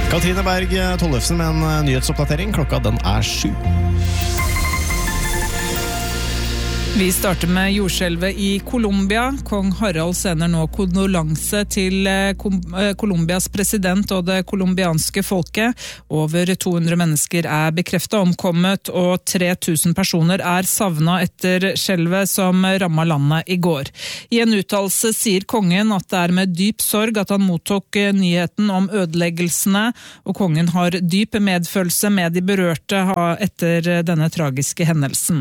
Katrine Berg Tollefsen med en nyhetsoppdatering. Klokka den 7. Vi starter med jordskjelvet i Colombia. Kong Harald sender nå kondolanse til Colombias president og det colombianske folket. Over 200 mennesker er bekreftet omkommet, og 3000 personer er savnet etter skjelvet som rammet landet i går. I en uttalelse sier kongen at det er med dyp sorg at han mottok nyheten om ødeleggelsene, og kongen har dyp medfølelse med de berørte etter denne tragiske hendelsen.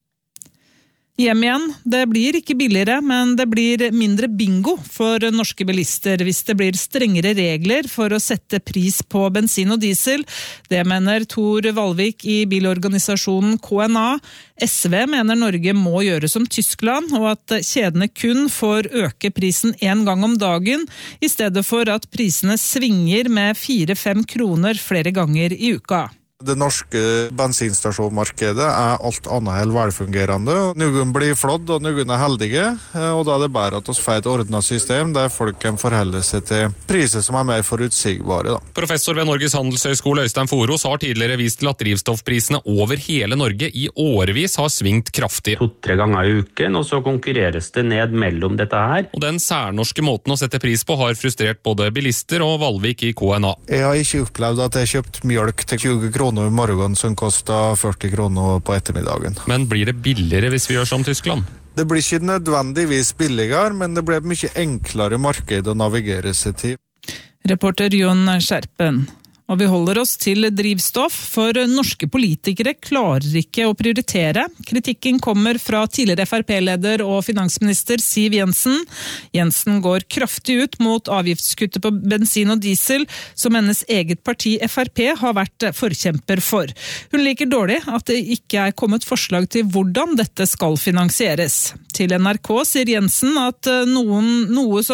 Hjem igjen. Det blir ikke billigere, men det blir mindre bingo for norske bilister hvis det blir strengere regler for å sette pris på bensin og diesel. Det mener Tor Valvik i bilorganisasjonen KNA. SV mener Norge må gjøre som Tyskland, og at kjedene kun får øke prisen en gang om dagen, i stedet for at prisene svinger med 4-5 kroner flere ganger i uka. Det norske bensinstasjonmarkedet er alt annet enn velfungerende. Noen blir flådd, og noen er heldige, og da er det bare at vi får et ordnet system der folk kan forholde seg til priser som er mer forutsigbare. Professor ved Norges Handelshøyskole Øystein Foros har tidligere vist til at drivstoffprisene over hele Norge i årevis har svingt kraftig. 2-3 ganger i uken, og så konkurreres det ned mellom dette her. Og den særnorske måten å sette pris på har frustrert både bilister og Valvik i KNA. Jeg har ikke opplevd at jeg kjøpt mjølk til 20 kroner i morgen som koster 40 kroner på ettermiddagen. Men blir det billigere hvis vi gjør som Tyskland? Det blir ikke nødvendigvis billigere, men det blir et mye enklere marked å navigere seg til. Reporter Jon Skjerpen. Og vi holder oss til drivstoff, for norske politikere klarer ikke å prioritere. Kritikken kommer fra tidligere FrP-leder og finansminister Siv Jensen. Jensen går kraftig ut mot avgiftskuttet på bensin og diesel, som hennes eget parti FrP har vært forkjemper for. Hun liker dårlig at det ikke er kommet forslag til hvordan dette skal finansieres. Til NRK sier Jensen at om noe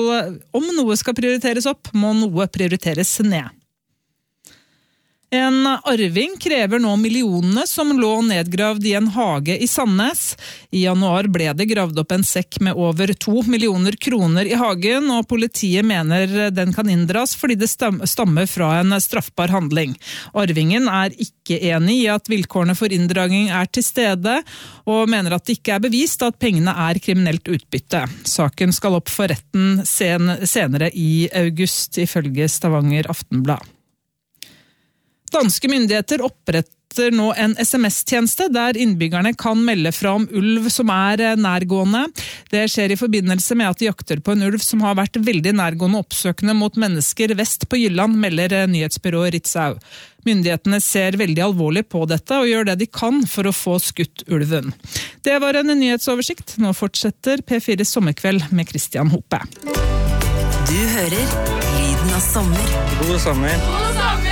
skal prioriteres opp, må noe prioriteres ned. En arving krever nå millionene som lå nedgravd i en hage i Sandnes. I januar ble det gravd opp en sekk med over 2 millioner kroner i hagen, og politiet mener den kan inndras fordi det stammer fra en straffbar handling. Arvingen er ikke enig i at vilkårene for inndragning er til stede, og mener at det ikke er bevist at pengene er kriminelt utbytte. Saken skal opp for retten senere i august, ifølge Stavanger Aftenblad. Danske myndigheter oppretter nå en SMS-tjeneste der innbyggerne kan melde fra om ulv som er nærgående. Det skjer i forbindelse med at de jakter på en ulv som har vært veldig nærgående oppsøkende mot mennesker vest på Jylland, melder nyhetsbyrået Ritzau. Myndighetene ser veldig alvorlig på dette og gjør det de kan for å få skutt ulven. Det var en nyhetsoversikt. Nå fortsetter P4 Sommerkveld med Christian Hope. Du hører Lyden av sommer. God sommer.